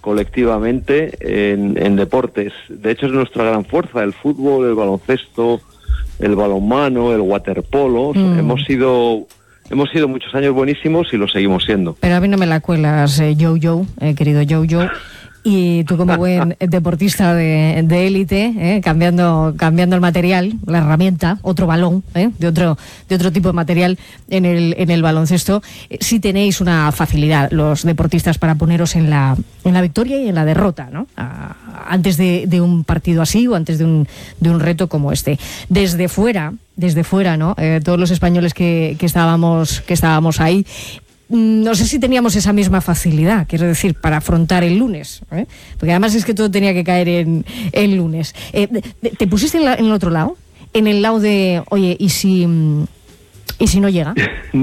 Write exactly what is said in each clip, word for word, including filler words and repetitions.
colectivamente en, en deportes. De hecho, es nuestra gran fuerza, el fútbol, el baloncesto, el balonmano, el waterpolo. Mm. Hemos sido hemos sido muchos años buenísimos y lo seguimos siendo. Pero a mí no me la cuelas, eh, Jojo, eh, querido Jojo. Y tú, como buen deportista de, de élite, ¿eh? cambiando cambiando el material, la herramienta, otro balón, ¿eh? de otro de otro tipo de material en el en el baloncesto, eh, sí tenéis una facilidad los deportistas para poneros en la en la victoria y en la derrota, ¿no? A, antes de, de un partido así o antes de un de un reto como este. Desde fuera, desde fuera, ¿no? Eh, todos los españoles que, que estábamos que estábamos ahí. No sé si teníamos esa misma facilidad, quiero decir, para afrontar el lunes, ¿eh? Porque además es que todo tenía que caer en el lunes. Eh, ¿Te pusiste en, la, en el otro lado? En el lado de, oye, ¿y si, y si no llega?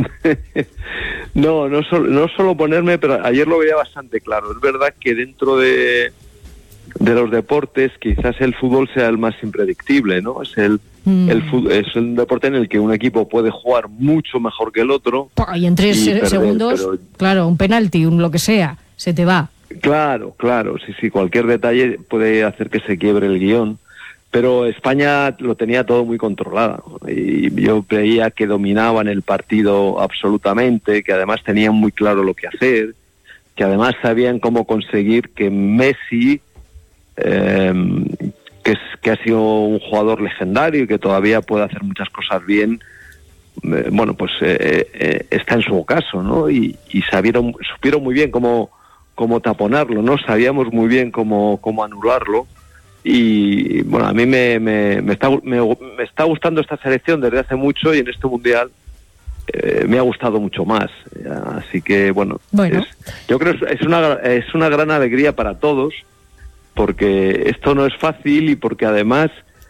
no, no solo, no solo ponerme, pero ayer lo veía bastante claro. Es verdad que dentro de, de los deportes quizás el fútbol sea el más impredictible, ¿no? Es el Mm. El fútbol, es un deporte en el que un equipo puede jugar mucho mejor que el otro. Y en tres y perder, segundos, pero... claro, un penalti, un lo que sea, se te va. Claro, claro, sí, sí, cualquier detalle puede hacer que se quiebre el guión. Pero España lo tenía todo muy controlado. Y yo creía que dominaban el partido absolutamente, que además tenían muy claro lo que hacer, que además sabían cómo conseguir que Messi... Eh, Que, es, que ha sido un jugador legendario y que todavía puede hacer muchas cosas bien, eh, bueno, pues eh, eh, está en su ocaso, ¿no? Y, y sabieron, supieron muy bien cómo, cómo taponarlo, ¿no? Sabíamos muy bien cómo, cómo anularlo. Y, bueno, a mí me, me, me, está, me, me está gustando esta selección desde hace mucho y en este Mundial eh, me ha gustado mucho más. Así que, bueno, bueno. Es, yo creo que es una, es una gran alegría para todos, porque esto no es fácil y porque además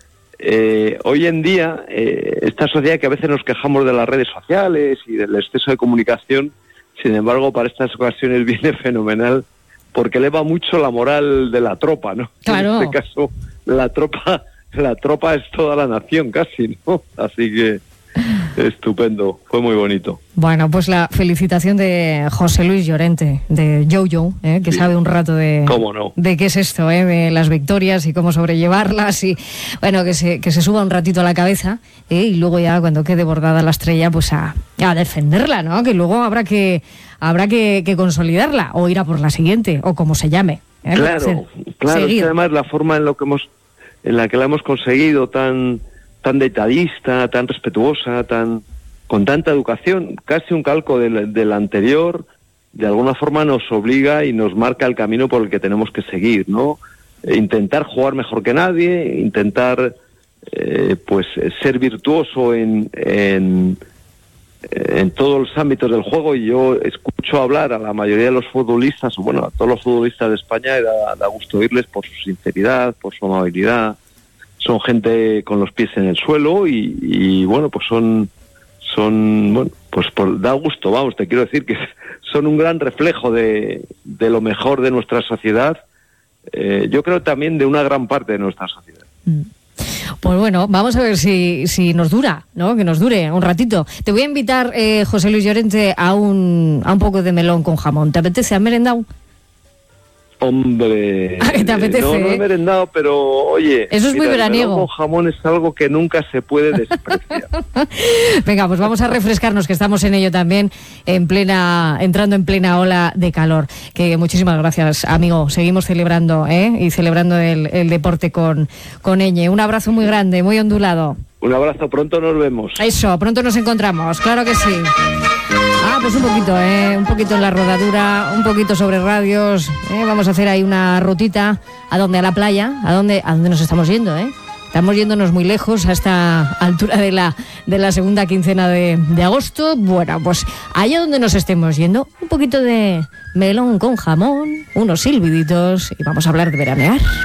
eh, hoy en día eh, esta sociedad que a veces nos quejamos de las redes sociales y del exceso de comunicación, sin embargo para estas ocasiones viene fenomenal porque eleva mucho la moral de la tropa, ¿no? Claro. En este caso la tropa la tropa es toda la nación casi, ¿no? Así que estupendo, fue muy bonito. Bueno, pues la felicitación de José Luis Llorente, de Jojo, ¿eh? que sí. sabe un rato de, ¿Cómo no? de qué es esto, ¿eh? de las victorias y cómo sobrellevarlas y bueno, que se, que se suba un ratito a la cabeza ¿eh? y luego ya cuando quede bordada la estrella, pues a, a defenderla, ¿no? Que luego habrá que habrá que, que consolidarla o ir a por la siguiente o como se llame. ¿eh? Claro, Ser, claro, seguir. Es que además la forma en lo que hemos, en la que la hemos conseguido tan tan detallista, tan respetuosa, tan con tanta educación, casi un calco del, del anterior, de alguna forma nos obliga y nos marca el camino por el que tenemos que seguir, ¿no? E intentar jugar mejor que nadie, intentar eh, pues ser virtuoso en, en en todos los ámbitos del juego. Y yo escucho hablar a la mayoría de los futbolistas, bueno, a todos los futbolistas de España, y da, da gusto oírles por su sinceridad, por su amabilidad. Son gente con los pies en el suelo y, y bueno, pues son, son bueno, pues por, da gusto, vamos, te quiero decir que son un gran reflejo de, de lo mejor de nuestra sociedad, eh, yo creo también de una gran parte de nuestra sociedad. Pues bueno, vamos a ver si, si nos dura, ¿no? Que nos dure un ratito. Te voy a invitar, eh, José Luis Llorente, a un, a un poco de melón con jamón. ¿Te apetece? ¿Has merendado? Hombre, ¿Te apetece, no, no he merendado, pero oye, eso es mira, muy veraniego. El melón con jamón es algo que nunca se puede despreciar. Venga, pues vamos a refrescarnos, que estamos en ello también, en plena, entrando en plena ola de calor. Que muchísimas gracias, amigo. Seguimos celebrando, ¿eh? Y celebrando el, el deporte con, con Eñe. Un abrazo muy grande, muy ondulado. Un abrazo, pronto nos vemos. Eso, pronto nos encontramos, claro que sí. Ah, pues un poquito, ¿eh? Un poquito en la rodadura, un poquito sobre radios, ¿eh? Vamos a hacer ahí una rutita. ¿A dónde? A la playa. ¿A dónde? ¿A dónde nos estamos yendo, eh? Estamos yéndonos muy lejos, a esta altura de la, de la segunda quincena de, de agosto. Bueno, pues allá donde nos estemos yendo, un poquito de melón con jamón, unos silbiditos y vamos a hablar de veranear.